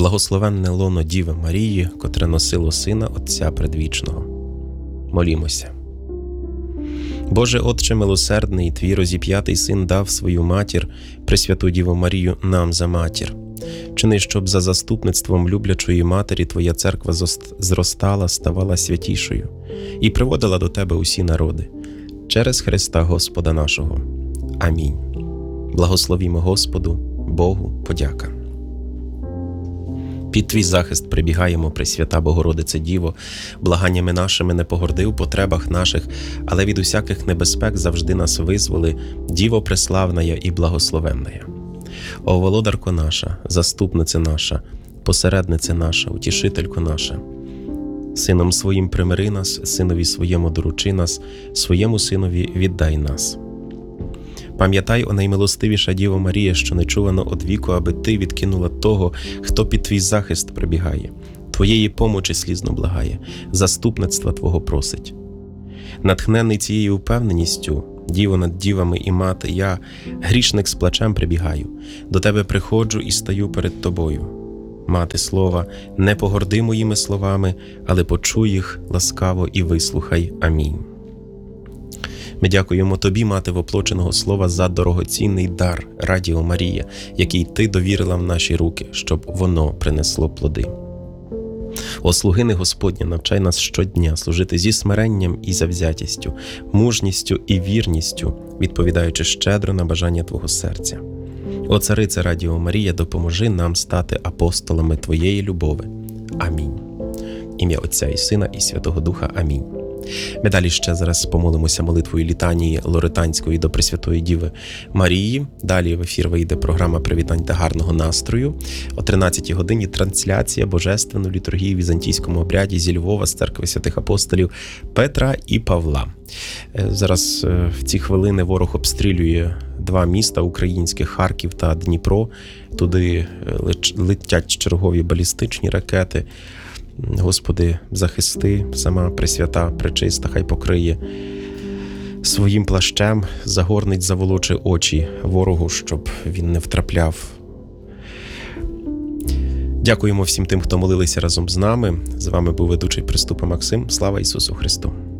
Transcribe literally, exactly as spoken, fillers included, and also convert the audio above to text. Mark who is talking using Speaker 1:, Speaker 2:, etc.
Speaker 1: Благословенне лоно Діви Марії, котре носило Сина Отця Предвічного. Молімося. Боже Отче милосердний, Твій розіп'ятий Син дав свою матір, Пресвяту Діву Марію, нам за матір. Чини, щоб за заступництвом люблячої матері Твоя церква зростала, ставала святішою і приводила до Тебе усі народи. Через Христа Господа нашого. Амінь. Благословімо Господу, Богу подяка. Під Твій захист прибігаємо, Пресвята Богородице Діво, благаннями нашими не погорди у потребах наших, але від усяких небезпек завжди нас визволи, Діво преславная і благословенная. О володарко наша, заступниця наша, посередниця наша, утішителько наша, Сином Своїм примири нас, Синові Своєму доручи нас, Своєму Синові віддай нас. Пам'ятай, о наймилостивіша Діво Марія, що нечувано од віку, аби Ти відкинула того, хто під Твій захист прибігає, Твоєї помочі слізно благає, заступництва Твого просить. Натхнений цією впевненістю, Діво над дівами і мати, я, грішник з плачем прибігаю, до Тебе приходжу і стаю перед Тобою. Мати слова, не погорди моїми словами, але почуй їх ласкаво і вислухай. Амінь. Ми дякуємо Тобі, Мати воплоченого Слова, за дорогоцінний дар Радіо Марія, який Ти довірила в наші руки, щоб воно принесло плоди. О слугини Господня, навчай нас щодня служити зі смиренням і завзятістю, мужністю і вірністю, відповідаючи щедро на бажання Твого серця. О Царице Радіо Марія, допоможи нам стати апостолами Твоєї любови. Амінь. Ім'я Отця і Сина і Святого Духа. Амінь. Ми далі ще зараз помолимося молитвою літанії Лоретанської до Пресвятої Діви Марії. Далі в ефір вийде програма «Привітань та гарного настрою». О тринадцятій годині трансляція Божественної літургії в візантійському обряді зі Львова з Церкви Святих Апостолів Петра і Павла. Зараз в ці хвилини ворог обстрілює два міста українських, Харків та Дніпро. Туди летять чергові балістичні ракети. Господи, захисти, сама Пресвята, Пречиста, хай покриє своїм плащем, загорнить, заволочи очі ворогу, щоб він не втрапляв. Дякуємо всім тим, хто молилися разом з нами. З вами був ведучий Приступа Максим. Слава Ісусу Христу!